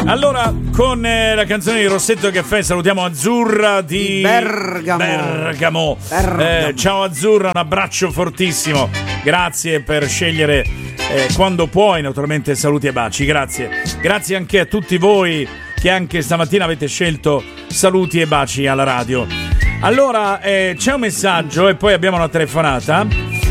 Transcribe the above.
Allora, con la canzone di Rossetto e Caffè salutiamo Azzurra di Bergamo. Ciao Azzurra, un abbraccio fortissimo. Grazie per scegliere quando puoi, naturalmente saluti e baci. Grazie anche a tutti voi che anche stamattina avete scelto saluti e baci alla radio. Allora, c'è un messaggio e poi abbiamo una telefonata.